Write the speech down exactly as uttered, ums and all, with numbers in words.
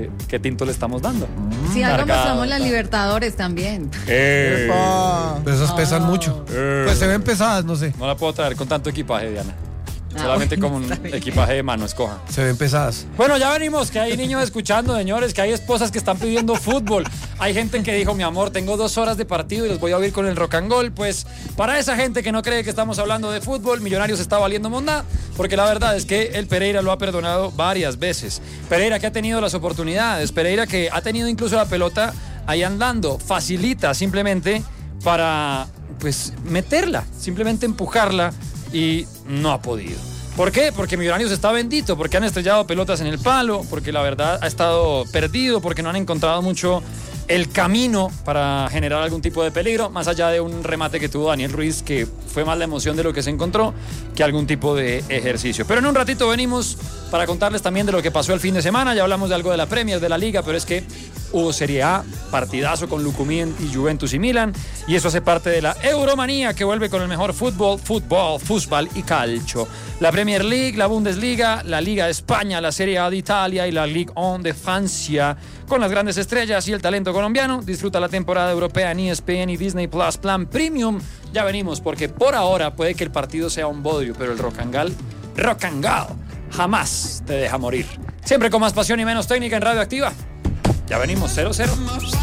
qué tinto le estamos dando. Si algo Cargado, mostramos las tal. Libertadores también. Eh, Pero esas pesan Oh. mucho. eh. Pues se ven pesadas, no sé. No la puedo traer con tanto equipaje, Diana. Ah, Solamente bueno, como un está bien. equipaje de mano, escoja. Se ven pesadas. Bueno, ya venimos, que hay niños escuchando, señores, que hay esposas que están pidiendo fútbol. Hay gente que dijo, mi amor, tengo dos horas de partido y los voy a oír con el rock and roll. Pues para esa gente que no cree que estamos hablando de fútbol, Millonarios está valiendo mondá, porque la verdad es que el Pereira lo ha perdonado varias veces. Pereira que ha tenido las oportunidades, Pereira que ha tenido incluso la pelota ahí andando, facilita simplemente para, pues, meterla, simplemente empujarla y no ha podido. ¿Por qué? Porque Millonarios está bendito, porque han estrellado pelotas en el palo, porque la verdad ha estado perdido, porque no han encontrado mucho el camino para generar algún tipo de peligro, más allá de un remate que tuvo Daniel Ruiz, que fue más la emoción de lo que se encontró que algún tipo de ejercicio. Pero en un ratito venimos para contarles también de lo que pasó el fin de semana. Ya hablamos de algo de la Premier, de la Liga, pero es que hubo Serie A, partidazo con Lucumí y Juventus y Milan, y eso hace parte de la Euromanía, que vuelve con el mejor fútbol, fútbol, fútbol y calcio. La Premier League, la Bundesliga, la Liga de España, la Serie A de Italia y la Ligue uno de Francia, con las grandes estrellas y el talento colombiano. Disfruta la temporada europea en E S P N y Disney Plus Plan Premium. Ya venimos, porque por ahora puede que el partido sea un bodrio, pero el rock and roll, rock and roll, jamás te deja morir. Siempre con más pasión y menos técnica en Radio Activa. Ya venimos, cero cero.